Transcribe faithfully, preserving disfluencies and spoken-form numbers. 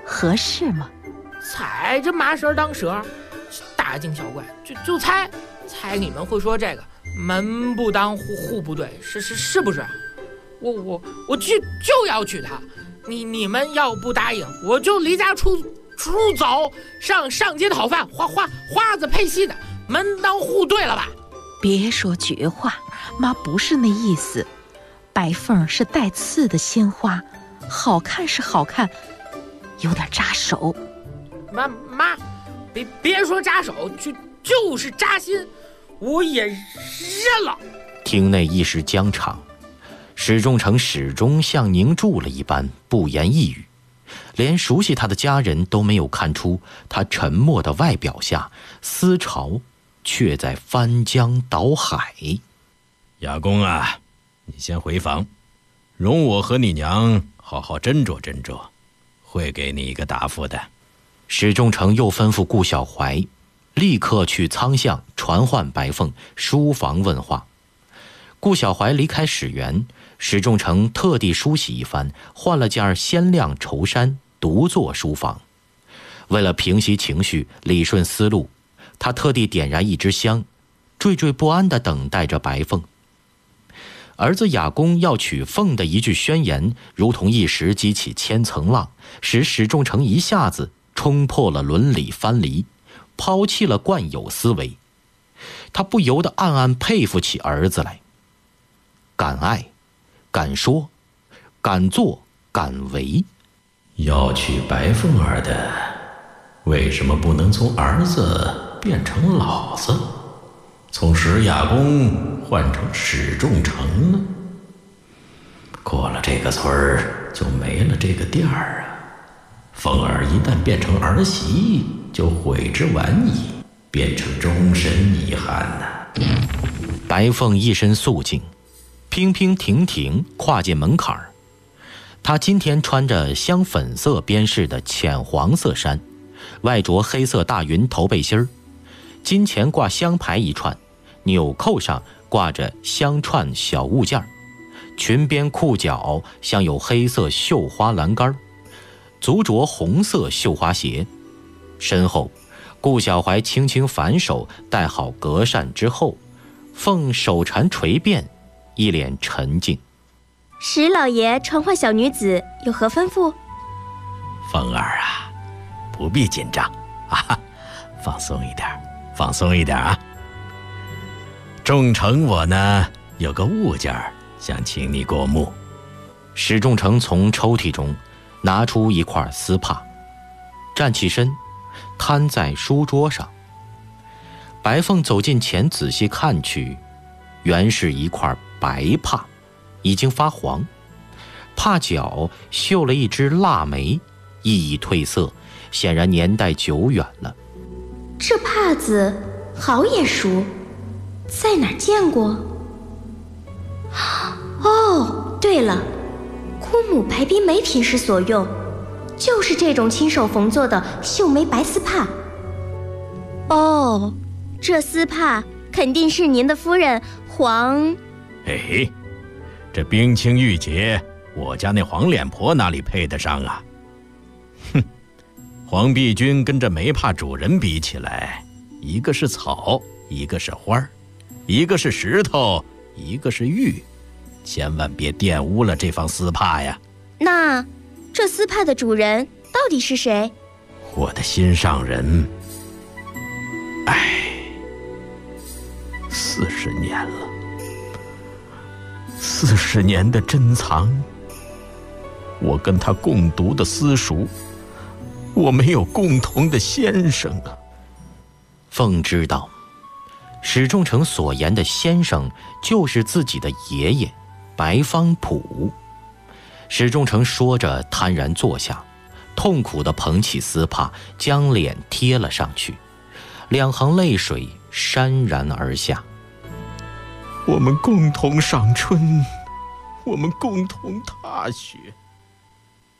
合适吗？ 猜这麻蛇当蛇，大惊小怪，就就猜猜你们会说这个门不当户户不对，是是是不是？我我我就就要娶她，你你们要不答应，我就离家出出走，上上街讨饭，花花花子配戏的，门当户对了吧？ 别说绝话，妈不是那意思。白凤是带刺的鲜花，好看是好看，有点扎手。 妈妈，别别说扎手，就就是扎心，我也认了。 厅内一时僵场，史仲成始终像凝住了一般，不言一语。连熟悉他的家人都没有看出他沉默的外表下，思潮却在翻江倒海。 亚公啊，你先回房，容我和你娘好好斟酌斟酌，会给你一个答复的。 史仲成又吩咐顾小怀立刻去仓巷传唤白凤书房问话。顾小怀离开史园，史仲成特地梳洗一番，换了件鲜亮绸衫，独坐书房。为了平息情绪，理顺思路，他特地点燃一支香，惴惴不安地等待着白凤。儿子亚公要娶凤的一句宣言，如同一石激起千层浪，使史仲成一下子冲破了伦理藩篱，抛弃了惯有思维。他不由得暗暗佩服起儿子来，敢爱，敢说，敢做，敢为。 要娶白凤儿的，为什么不能从儿子变成老子，从史亚公换成史仲成呢？过了这个村儿，就没了这个店儿啊。凤儿一旦变成儿媳，就悔之晚矣，变成终身遗憾呐、啊。 白凤一身素净，娉娉婷婷跨进门槛儿。她今天穿着香粉色边饰的浅黄色衫，外着黑色大云头背心儿，襟前挂香牌一串，纽扣上挂着香串小物件，裙边裤脚镶有黑色绣花栏杆，足着红色绣花鞋。身后，顾小怀轻轻反手戴好隔扇之后，凤手缠垂辫，一脸沉静。 史老爷传唤小女子，有何吩咐？ 凤儿啊，不必紧张啊，放松一点，放松一点啊。仲成我呢，有个物件想请你过目。 史仲成从抽屉中拿出一块丝帕，站起身，摊在书桌上。白凤走近前仔细看去，原是一块白帕，已经发黄，帕角绣了一只腊梅，熠熠褪色，显然年代久远了。 这帕子好眼熟，在哪儿见过？哦，对了，姑母排兵梅平时所用，就是这种亲手缝做的绣梅白丝帕。哦，这丝帕肯定是您的夫人黄…… 嘿嘿，这冰清玉洁，我家那黄脸婆哪里配得上啊？哼，黄碧君跟这梅帕主人比起来，一个是草，一个是花，一个是石头，一个是玉，千万别玷污了这方丝帕呀。 那这丝帕的主人到底是谁？ 我的心上人。唉，四十年了，四十年的珍藏，我跟他共读的私塾，我没有共同的先生啊。 凤知道，史仲成所言的先生就是自己的爷爷白方甫。史仲成说着，瘫然坐下，痛苦地捧起丝帕，将脸贴了上去，两行泪水潸然而下。 我们共同赏春，我们共同踏雪。